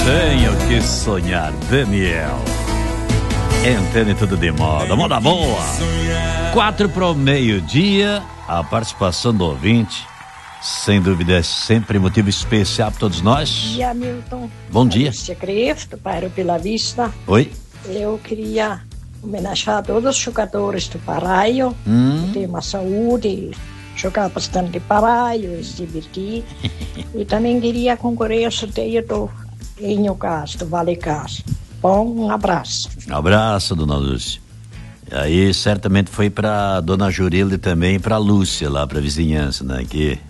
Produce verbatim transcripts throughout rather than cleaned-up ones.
Tenho que sonhar, Daniel. Entende tudo de moda, moda boa. Quatro para o meio-dia, a participação do ouvinte, sem dúvida, é sempre motivo especial para todos nós. Bom dia, Milton. Bom dia. Alicia Cristo, Bairro Bela Vista. Oi. Eu queria homenagear todos os jogadores do Paraio, Hum. que têm uma saúde, jogar bastante Paraio, se divertir. E também queria concorrer ao sorteio do Enio Gás, do Vale Gás. Bom, um abraço. Um abraço, dona Lúcia. Aí certamente foi pra dona Jurilde também, pra Lúcia lá, pra vizinhança, né? Que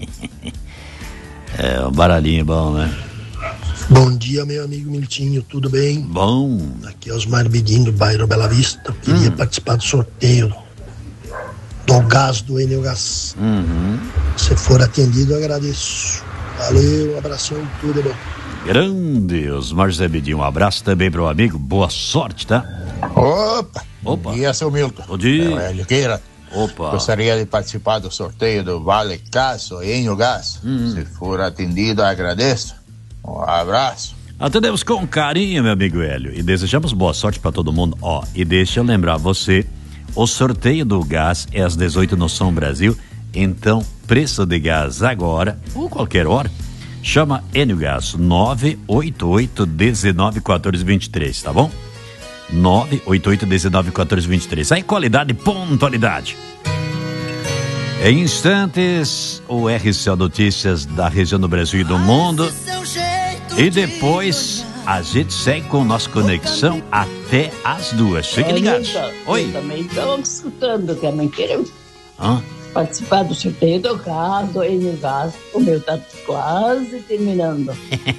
é um baralhinho bom, né? Bom dia, meu amigo Miltinho, tudo bem? Bom. Aqui é Osmar Bedin, do bairro Bela Vista. Eu queria Hum. participar do sorteio do gás, do Enio Gás. Uhum. Se for atendido, eu agradeço. Valeu, um abração, tudo bom. Grande Osmar Zebedinho, um abraço também para o amigo, boa sorte, tá? Opa! Opa! Bom dia, seu Milton. Bom dia. É o Hélio Queira. Opa! Gostaria de participar do sorteio do Vale Gás, ou Enio Gás. Hum. Se for atendido, agradeço. Um abraço. Atendemos com carinho, meu amigo Hélio, e desejamos boa sorte para todo mundo. Ó, e deixa eu lembrar você, o sorteio do gás é às dezoito no Som Brasil, então preço de gás agora, ou qualquer hora, chama Enio Gás, nove oito oito, um nove um quatro dois três, tá bom? nove oito oito, um nove um quatro dois três. Aí qualidade e pontualidade. Em instantes, o R C O Notícias da região do Brasil e do mundo. E depois a gente segue com nossa conexão até as duas. Fiquem ligados. Oi. Eu também estou escutando, que também quero Hã? participar do sorteio do gás, do Enio Gás. O meu tá quase terminando.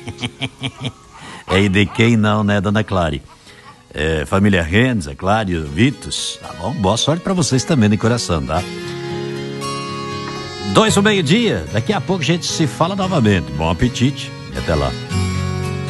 É, e de quem não, né, dona Clary? É, família Renz, é claro, Vitos, tá bom? Boa sorte pra vocês também de coração, tá? Dois ao meio-dia, daqui a pouco a gente se fala novamente. Bom apetite e até lá.